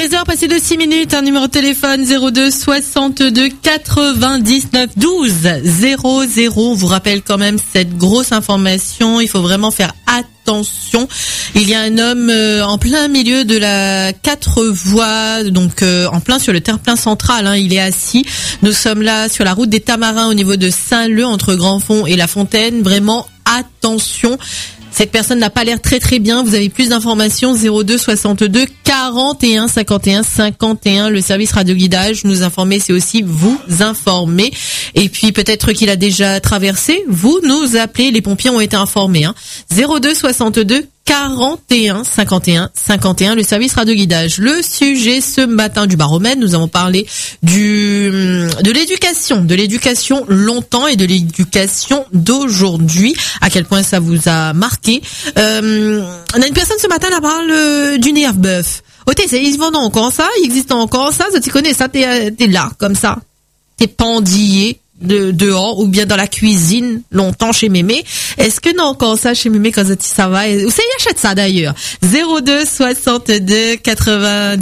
13h passé de 6 minutes, un numéro de téléphone 02 62 99 12 00. On vous rappelle quand même cette grosse information, il faut vraiment faire attention. Il y a un homme en plein milieu de la 4 voies, donc en plein sur le terre-plein central, il est assis. Nous sommes là sur la route des Tamarins au niveau de Saint-Leu entre Grandfond et La Fontaine. Vraiment attention. Cette personne n'a pas l'air très très bien. Vous avez plus d'informations 02 62 41 51 51. Le service radio-guidage. Nous informer, c'est aussi vous informer. Et puis peut-être qu'il a déjà traversé. Vous nous appelez. Les pompiers ont été informés. 02 62 41 51 51. Le service radio-guidage. Le sujet ce matin du baromètre, nous avons parlé de l'éducation longtemps et de l'éducation d'aujourd'hui. À quel point ça vous a marqué. On a une personne ce matin, elle parle du nerf-bœuf. Ils vendent encore ça, il existe encore ça, tu connais ça, t'es là, comme ça. T'es pendillé dehors ou bien dans la cuisine longtemps chez mémé. Est-ce que non encore ça chez mémé quand ça va? Où ça y achète ça d'ailleurs? 02 62 90